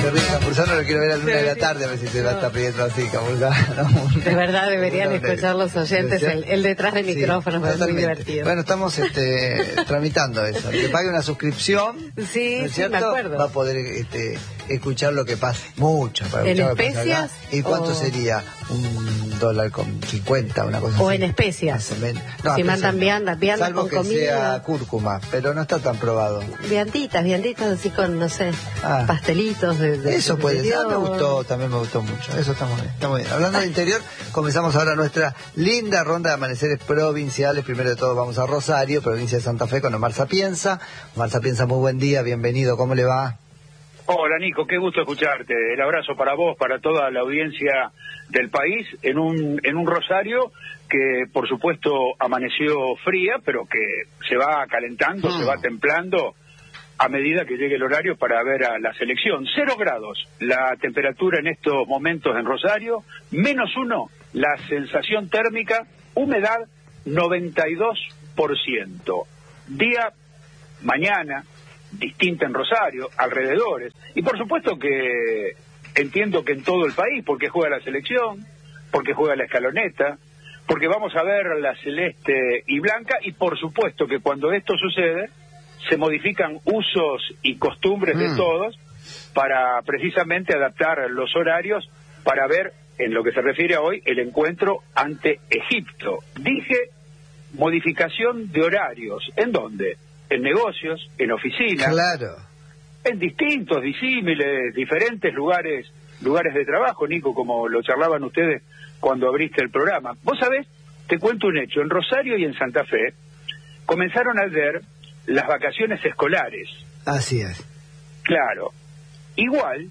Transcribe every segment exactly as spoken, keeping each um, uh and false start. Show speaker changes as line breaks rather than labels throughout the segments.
se ríe Campuzano, lo quiero ver a la una de la tarde, a ver si se va a estar pidiendo así, Campuzano.
De verdad deberían escuchar los oyentes el, el detrás de micrófonos, sí, es muy divertido.
Bueno, estamos este, tramitando eso. Que pague una suscripción,
sí,
¿no es
sí,
cierto?
me acuerdo.
Va a poder este, escuchar lo que pasa. Mucho para
¿En
escuchar
especias?
Lo que pasa acá. ¿Y cuánto
o...
sería? Un dólar con cincuenta, una cosa
o
así.
en especias.
No,
si mandan viandas, viandas
salvo
con
que
comida.
sea cúrcuma, pero no está tan probado.
Vianditas, vianditas así con, no sé, ah, pastelitos de, de
eso
de
puede
interior.
ser, me gustó, también me gustó mucho. Eso está muy bien, está muy bien. Hablando del interior, comenzamos ahora nuestra linda ronda de amaneceres provinciales. Primero de todo vamos a Rosario, provincia de Santa Fe, con Omar Sapienza. Omar Sapienza, muy buen día, bienvenido, ¿cómo le va?
Hola Nico, qué gusto escucharte. El abrazo para vos, para toda la audiencia del país, en un en un Rosario que por supuesto amaneció fría, pero que se va calentando, mm. se va templando a medida que llegue el horario para ver a la selección. Cero grados la temperatura en estos momentos en Rosario, menos uno la sensación térmica, humedad noventa y dos por ciento. Día, mañana, distinta en Rosario, alrededores, y por supuesto que entiendo que en todo el país, porque juega la selección, porque juega la escaloneta, porque vamos a ver la celeste y blanca, y por supuesto que cuando esto sucede, se modifican usos y costumbres mm. de todos, para precisamente adaptar los horarios, para ver, en lo que se refiere a hoy, el encuentro ante Egipto. Dije, modificación de horarios, ¿en dónde? En negocios, en oficinas,
claro,
en distintos, disímiles, diferentes lugares lugares de trabajo, Nico, como lo charlaban ustedes cuando abriste el programa. Vos sabés, te cuento un hecho, en Rosario y en Santa Fe comenzaron a ver las vacaciones escolares.
Así es.
Claro. Igual,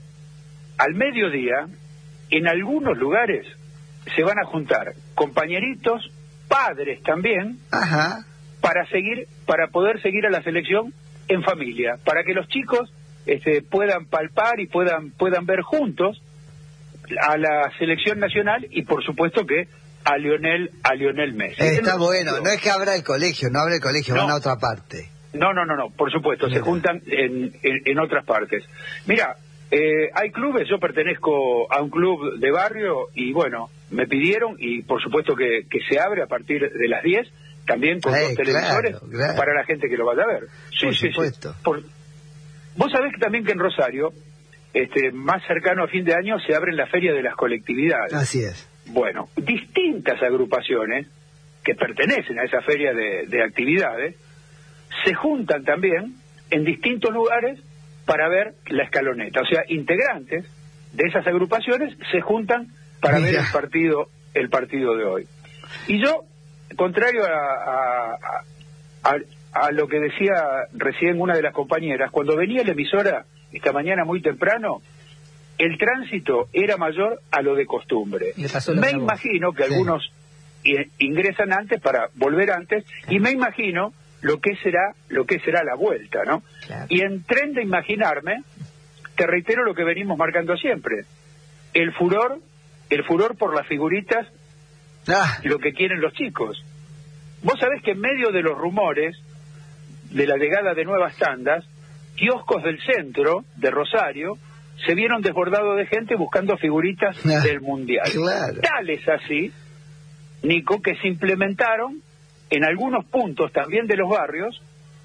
al mediodía, en algunos lugares se van a juntar compañeritos, padres también,
ajá,
para seguir, para poder seguir a la selección en familia, para que los chicos este, puedan palpar y puedan puedan ver juntos a la selección nacional y por supuesto que a Lionel a Lionel Messi.
Está bueno, no es que abra el colegio, no abre el colegio,
no,
van a otra parte.
No, no, no, no, por supuesto, Mira. se juntan en, en, en otras partes. Mira, eh, hay clubes, yo pertenezco a un club de barrio y bueno, me pidieron y por supuesto que, que se abre a partir de las diez, también con
eh,
dos televisores
claro, claro.
para la gente que lo vaya a ver. Sí,
por
sí,
supuesto.
Sí. Por... Vos sabés que también que en Rosario, este, más cercano a fin de año, se abre la Feria de las Colectividades.
Así es.
Bueno, distintas agrupaciones que pertenecen a esa feria de, de actividades se juntan también en distintos lugares para ver la escaloneta. O sea, integrantes de esas agrupaciones se juntan para Mira. ver el partido el partido de hoy. Y yo, contrario a, a, a, a lo que decía recién una de las compañeras, cuando venía la emisora esta mañana muy temprano, el tránsito era mayor a lo de costumbre. Me imagino que sí. algunos ingresan antes para volver antes, y me imagino lo que será lo que será la vuelta, ¿no? Claro. Y en tren de imaginarme, te reitero lo que venimos marcando siempre, el furor, el furor por las figuritas, ah. lo que quieren los chicos. Vos sabés que en medio de los rumores de la llegada de nuevas tandas, kioscos del centro de Rosario se vieron desbordados de gente buscando figuritas ah. del Mundial.
Claro.
Tal es así, Nico, que se implementaron en algunos puntos también de los barrios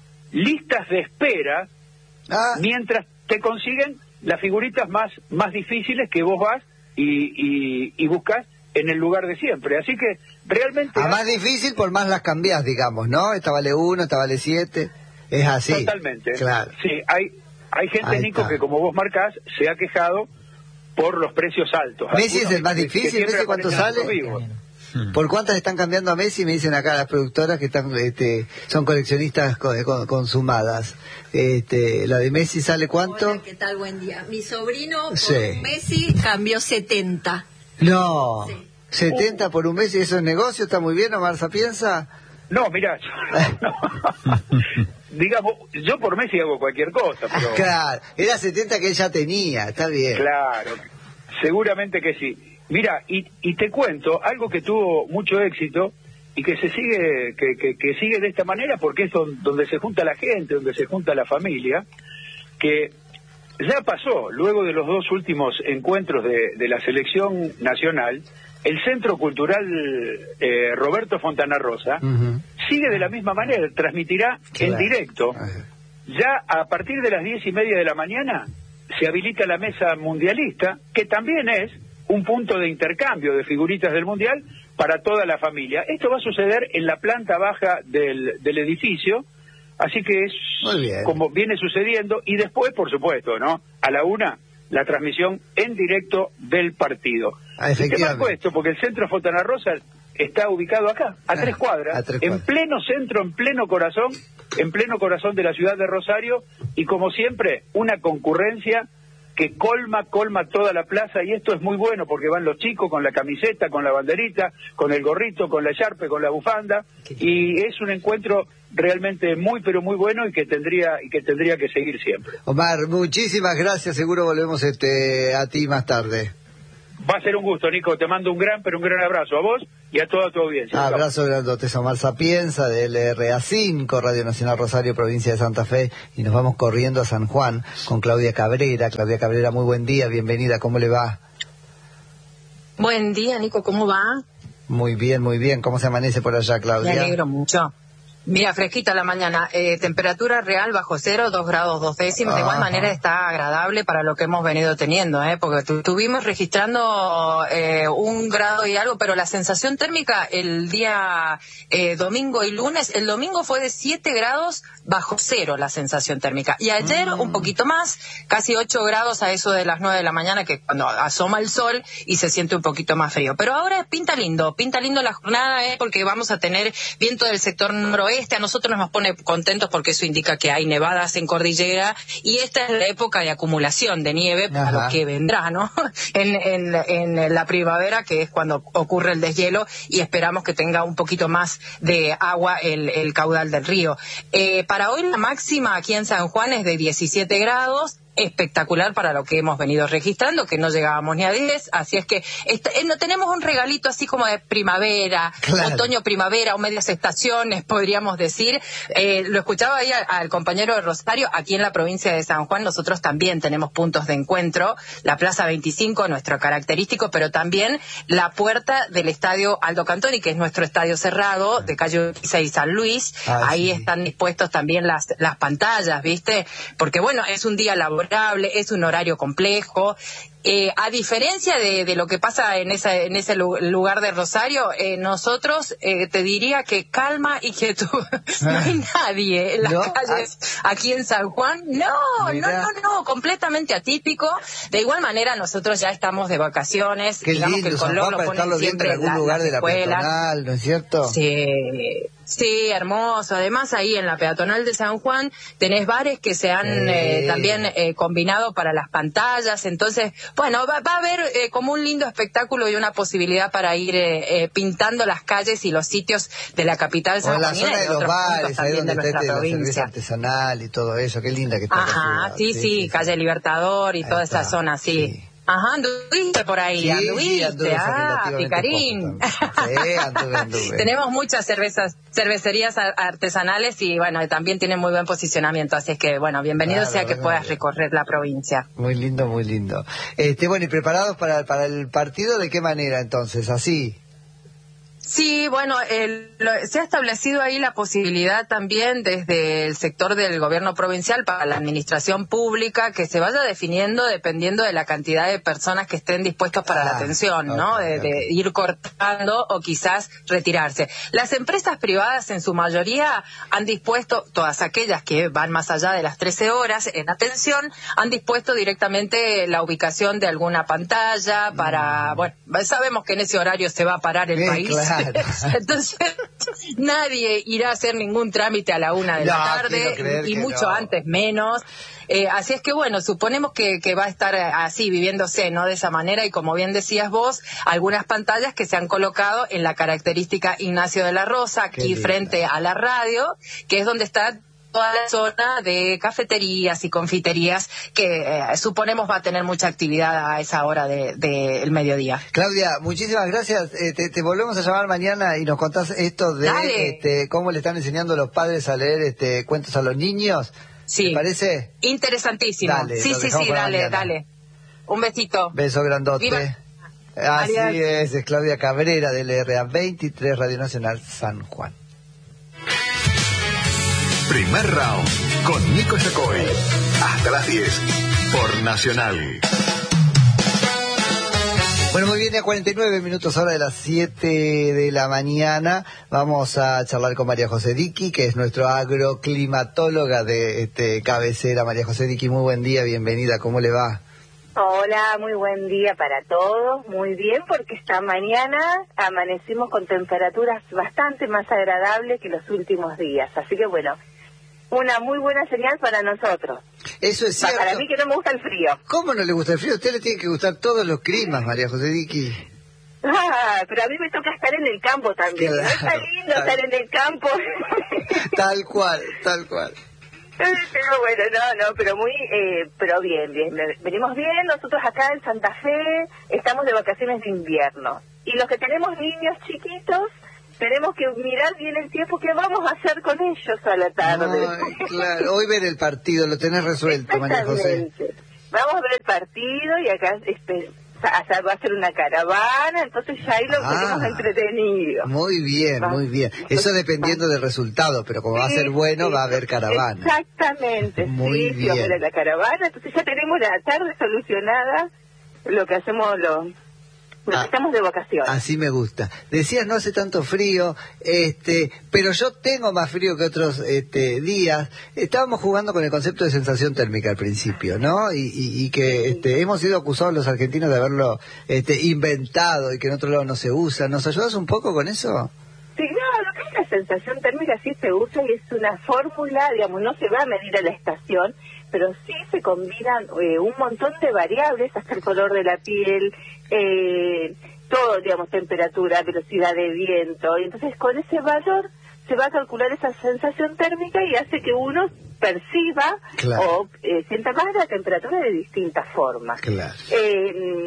listas de espera ah. mientras te consiguen las figuritas más más difíciles que vos vas y, y, y buscas en el lugar de siempre. Así que realmente...
A más difícil por más las cambiás, digamos, ¿no? Esta vale uno, esta vale siete, es así.
Totalmente.
Claro.
Sí, hay, hay gente, Ahí Nico, está. que como vos marcás, se ha quejado por los precios altos.
¿Messi es el más difícil? ¿Messi cuánto sale? ¿Por cuántas están cambiando a Messi? Me dicen acá las productoras que están este, son coleccionistas consumadas. Este, ¿la de Messi sale cuánto?
Hola, ¿qué tal? Buen día. Mi sobrino por
sí.
un Messi cambió setenta.
No,
sí.
setenta por un Messi, ¿eso es negocio? ¿Está muy bien, Omar Sapienza?
No, mirá, no. digamos, yo por Messi hago cualquier cosa, pero...
Claro, era setenta que él ya tenía, está bien.
Claro, seguramente que sí. Mira, y, y te cuento algo que tuvo mucho éxito y que se sigue que, que, que sigue de esta manera porque es don, donde se junta la gente, donde se junta la familia, que ya pasó, luego de los dos últimos encuentros de, de la selección nacional, el Centro Cultural eh, Roberto Fontana Rosa uh-huh. sigue de la misma manera, transmitirá claro. en directo. Uh-huh. Ya a partir de las diez y media de la mañana se habilita la mesa mundialista, que también es un punto de intercambio de figuritas del Mundial para toda la familia. Esto va a suceder en la planta baja del, del edificio, así que es como viene sucediendo, y después, por supuesto, ¿no? A la una, la transmisión en directo del partido.
Ah, efectivamente.
Te marco esto porque el Centro Fontana Rosa está ubicado acá, a, ah, tres, cuadras,
a tres
en
cuadras,
pleno centro, en pleno corazón, en pleno corazón de la ciudad de Rosario, y como siempre, una concurrencia que colma, colma toda la plaza, y esto es muy bueno porque van los chicos con la camiseta, con la banderita, con el gorrito, con la echarpe, con la bufanda, y es un encuentro realmente muy, pero muy bueno y que tendría y que tendría que seguir siempre.
Omar, muchísimas gracias, seguro volvemos este a ti más tarde.
Va a ser un gusto, Nico, te mando un gran, pero un gran abrazo a vos y a toda tu audiencia.
Abrazo grandote, Omar Sapienza de L R A cinco, Radio Nacional Rosario, provincia de Santa Fe, y nos vamos corriendo a San Juan con Claudia Cabrera. Claudia Cabrera, muy buen día, bienvenida, ¿cómo le va?
Buen día, Nico, ¿cómo va?
Muy bien, muy bien, ¿cómo se amanece por allá, Claudia?
Me alegro mucho. Mira, fresquita la mañana, eh, temperatura real bajo cero, dos grados dos décimas, de igual manera está agradable para lo que hemos venido teniendo, eh, porque tu, tuvimos registrando eh, un grado y algo, pero la sensación térmica el día eh, domingo y lunes, el domingo fue de siete grados bajo cero la sensación térmica, y ayer mm. un poquito más, casi ocho grados a eso de las nueve de la mañana, que cuando asoma el sol y se siente un poquito más frío, pero ahora pinta lindo, pinta lindo la jornada, eh, porque vamos a tener viento del sector noroeste. A nosotros nos pone contentos porque eso indica que hay nevadas en cordillera y esta es la época de acumulación de nieve para Ajá. lo que vendrá, ¿no? En, en, en la primavera, que es cuando ocurre el deshielo, y esperamos que tenga un poquito más de agua el, el caudal del río. Eh, para hoy la máxima aquí en San Juan es de diecisiete grados. Espectacular para lo que hemos venido registrando, que no llegábamos ni a diez, así es que este, eh, no tenemos un regalito así como de primavera, claro. otoño-primavera o medias estaciones, podríamos decir. Eh, lo escuchaba ahí al, al compañero de Rosario, aquí en la provincia de San Juan nosotros también tenemos puntos de encuentro, la Plaza veinticinco, nuestro característico, pero también la puerta del Estadio Aldo Cantoni, que es nuestro estadio cerrado, de calle Urquiza y San Luis, ah, ahí sí. están dispuestos también las, las pantallas, ¿viste? Porque bueno, es un día laboral, es un horario complejo. Eh, a diferencia de, de lo que pasa en, esa, en ese lugar de Rosario, eh, nosotros eh, te diría que calma y quietud. No hay nadie en las ¿No? calles aquí en San Juan. No, Mira. no, no, no, completamente atípico. De igual manera, nosotros ya estamos de vacaciones.
Qué
Digamos
lindo,
que el
San
color
Juan,
lo
para
pone
estarlo
siempre
viendo en algún
la,
lugar de la
escuelas.
peatonal, ¿no es cierto?
Sí. Sí, hermoso. Además, ahí en la peatonal de San Juan tenés bares que se han eh. Eh, también eh, combinado para las pantallas. Entonces, bueno, va, va a haber eh, como un lindo espectáculo y una posibilidad para ir eh, eh, pintando las calles y los sitios de la capital sanjuanina.
O en la zona de los bares, ahí donde
está
la cerveza artesanal y todo eso. Qué linda que está.
Ajá,
la
sí, sí, sí, sí, calle Libertador y ahí toda está. Esa zona, sí. sí. Ajá, anduviste por ahí,
sí,
anduviste,
sí, anduve
ah, picarín.
Sí, anduve, anduve.
Tenemos muchas cervezas, cervecerías artesanales y bueno, también tienen muy buen posicionamiento, así es que bueno, bienvenido claro, sea que bueno, puedas bien. recorrer la provincia.
Muy lindo, muy lindo. Este, bueno, ¿y preparados para, para el partido de qué manera entonces? ¿Así?
Sí, bueno, el, lo, se ha establecido ahí la posibilidad también desde el sector del gobierno provincial para la administración pública que se vaya definiendo dependiendo de la cantidad de personas que estén dispuestos para ah, la atención, okay, ¿no? De, okay. de ir cortando o quizás retirarse. Las empresas privadas en su mayoría han dispuesto, todas aquellas que van más allá de las trece horas en atención, han dispuesto directamente la ubicación de alguna pantalla para, mm. bueno, sabemos que en ese horario se va a parar el
Bien,
país.
Claro.
Entonces nadie irá a hacer ningún trámite a la una de
no,
la tarde y mucho no. antes menos. Eh, así es que bueno, suponemos que, que va a estar así viviéndose, ¿no? De esa manera, y como bien decías vos, algunas pantallas que se han colocado en la característica Ignacio de la Rosa, aquí frente a la radio, que es donde está toda la zona de cafeterías y confiterías que eh, suponemos va a tener mucha actividad a esa hora del de, de mediodía.
Claudia, muchísimas gracias. Eh, te, te volvemos a llamar mañana y nos contás esto de este, cómo le están enseñando los padres a leer este, cuentos a los niños.
Sí.
¿Te parece?
Interesantísimo.
Dale,
sí, sí, sí, dale, mañana. dale. Un besito.
Beso grandote. Viva. Así es, es Claudia Cabrera del R A veintitrés Radio Nacional San Juan.
Primer round con Nico Yacoy. Hasta las diez por Nacional.
Bueno, muy bien, a cuarenta y nueve minutos ahora de las siete de la mañana. Vamos a charlar con María José Diqui, que es nuestro agroclimatóloga de este, cabecera. María José Diqui, muy buen día, bienvenida, ¿cómo le va?
Hola, muy buen día para todos, muy bien, porque esta mañana amanecimos con temperaturas bastante más agradables que los últimos días, así que bueno, una muy buena señal para nosotros.
Eso es cierto.
Para mí que no me gusta el frío.
¿Cómo no le gusta el frío? A usted le tiene que gustar todos los climas, María José Diqui.
Ah, pero a mí me toca estar en el campo también, claro, ¿no? Está lindo tal... estar en el campo.
Tal cual, tal cual.
Pero bueno, no, no, pero muy, eh, pero bien, bien, venimos bien, nosotros acá en Santa Fe estamos de vacaciones de invierno, y los que tenemos niños chiquitos, tenemos que mirar bien el tiempo que vamos a hacer con ellos a la tarde.
Ay, claro, hoy ver el partido, lo tenés resuelto, María José.
Vamos a ver el partido y acá este, va a ser una caravana, entonces ya ahí lo ah, tenemos entretenido.
Muy bien, va, muy bien. Eso dependiendo va. del resultado, pero como sí, va a ser bueno, sí, va a haber caravana.
Exactamente,
muy
sí,
bien.
sí, va a la caravana, entonces ya tenemos la tarde solucionada, lo que hacemos los... Ah, estamos de vacaciones.
Así me gusta. Decías no hace tanto frío, este, pero yo tengo más frío que otros este, días. Estábamos jugando con el concepto de sensación térmica al principio, ¿no? Y, y, y que este, hemos sido acusados los argentinos de haberlo este, inventado y que en otro lado no se usa. ¿Nos ayudas un poco con eso?
Sí, no, lo que es la sensación térmica sí se usa y es una fórmula, digamos, no se va a medir a la estación, pero sí se combinan eh, un montón de variables, hasta el color de la piel, eh, todo, digamos, temperatura, velocidad de viento, y entonces con ese valor se va a calcular esa sensación térmica y hace que uno perciba claro. o eh, sienta más la temperatura de distintas formas.
Claro.
Eh,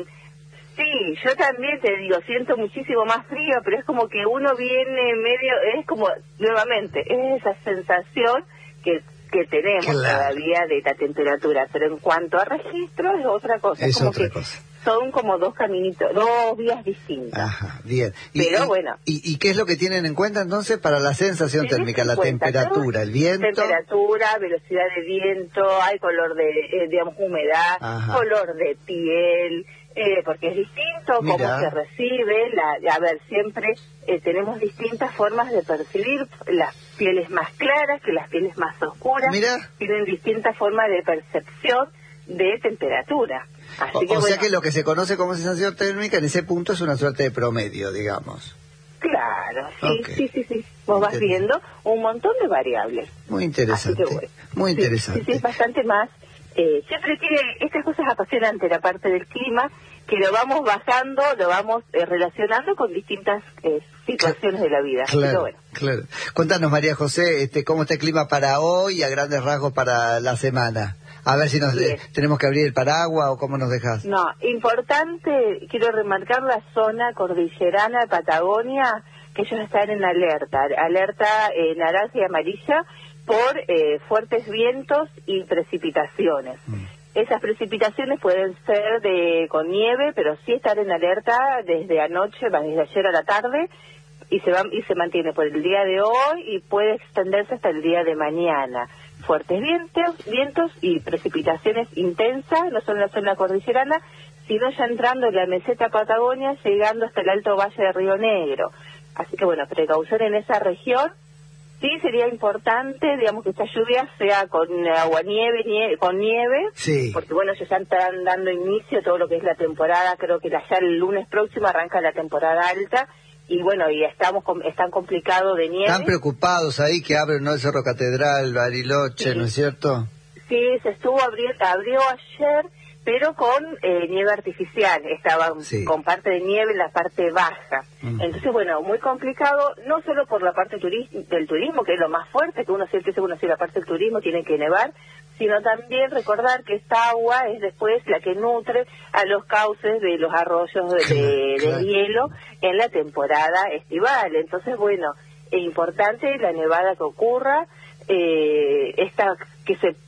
sí, yo también te digo, siento muchísimo más frío, pero es como que uno viene medio, es como, nuevamente, es esa sensación que que tenemos claro. todavía de la temperatura, pero en cuanto a registro es otra cosa,
es
como
otra
que
cosa.
Son como dos caminitos, dos vías distintas.
Ajá, bien. Y,
pero
y,
bueno.
Y, ¿Y qué es lo que tienen en cuenta entonces para la sensación térmica? La temperatura, el viento.
Temperatura, velocidad de viento, hay color de, eh, digamos, humedad, Ajá. color de piel, eh, porque es distinto Mirá. cómo se recibe. La, a ver, siempre eh, tenemos distintas formas de percibir las pieles más claras que las pieles más oscuras.
Mirá.
Tienen distintas formas de percepción de temperatura. Así
o
que,
o
bueno,
sea que lo que se conoce como sensación térmica en ese punto es una suerte de promedio, digamos.
Claro, sí,
okay.
sí, sí, sí. Vos vas viendo un montón de variables.
Muy interesante, bueno, muy interesante.
Sí, sí, sí, es bastante más. Eh, siempre tiene estas cosas apasionantes, la parte del clima, que lo vamos bajando, lo vamos eh, relacionando con distintas eh, situaciones de la vida.
Claro,
bueno.
claro. Cuéntanos, María José, este, cómo está el clima para hoy y a grandes rasgos para la semana. A ver si nos eh, tenemos que abrir el paraguas o cómo nos dejas.
No, importante, quiero remarcar la zona cordillerana de Patagonia, que ellos están en alerta, alerta eh, naranja y amarilla por eh, fuertes vientos y precipitaciones. Mm. Esas precipitaciones pueden ser de con nieve, pero sí estar en alerta desde anoche, desde ayer a la tarde, y se va, y se mantiene por el día de hoy y puede extenderse hasta el día de mañana. Fuertes vientos, vientos y precipitaciones intensas, no solo en la zona cordillerana, sino ya entrando en la meseta Patagonia, llegando hasta el Alto Valle de Río Negro. Así que bueno, precaución en esa región. Sí, sería importante, digamos, que esta lluvia sea con aguanieve, nieve, con nieve,
sí.
porque bueno, ya están dando inicio a todo lo que es la temporada, creo que ya el lunes próximo arranca la temporada alta, y bueno, y estamos con, están complicados de nieve.
Están preocupados ahí que abren, ¿no?, el Cerro Catedral, Bariloche, sí. ¿no es cierto?
Sí, se estuvo abriendo, abrió ayer, pero con eh, nieve artificial, estaba sí. con parte de nieve en la parte baja. Mm. Entonces, bueno, muy complicado, no solo por la parte turis del turismo, que es lo más fuerte, que uno siente que uno si la parte del turismo tiene que nevar, sino también recordar que esta agua es después la que nutre a los cauces de los arroyos de,
claro,
de,
claro.
de hielo en la temporada estival. Entonces, bueno, es importante la nevada que ocurra, eh, esta que se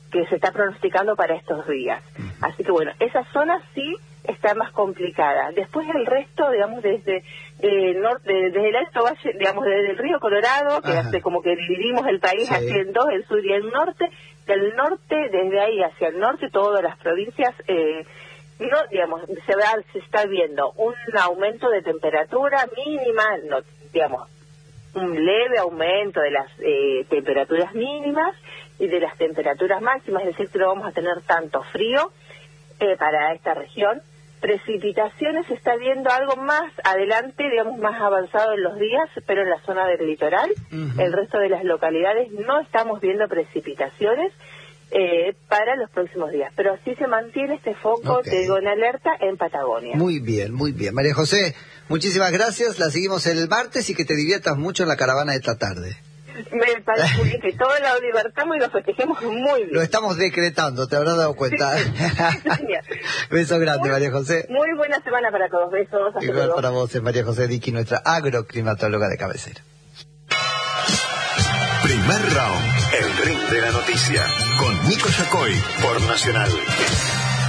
que se está pronosticando para estos días. Así que bueno, esa zona sí está más complicada. Después el resto, digamos, desde eh, norte, desde el Alto Valle, digamos, desde el río Colorado, que hace como que dividimos el país sí. así en dos, el sur y el norte, del norte, desde ahí hacia el norte, todas las provincias, eh, no, digamos, se va, se está viendo un aumento de temperatura mínima, no, digamos, un leve aumento de las eh, temperaturas mínimas y de las temperaturas máximas, es decir, que no vamos a tener tanto frío eh, para esta región. Precipitaciones se está viendo algo más adelante, digamos, más avanzado en los días, pero en la zona del litoral. Uh-huh. El resto de las localidades no estamos viendo precipitaciones eh, para los próximos días, pero así se mantiene este foco, okay. te digo, en alerta en Patagonia.
Muy bien, muy bien. María José, muchísimas gracias, la seguimos el martes y que te diviertas mucho en la caravana de esta tarde.
Me parece muy bien que todos la libertamos y lo festejemos muy bien.
Lo estamos decretando, te habrás dado cuenta.
Sí,
beso grande,
muy,
María José.
Muy buena semana para todos, besos.
Igual luego. Para vos, es María José Diqui, nuestra agroclimatóloga de cabecera.
Primer round, el ring de la noticia, con Nico Yacoy por Nacional.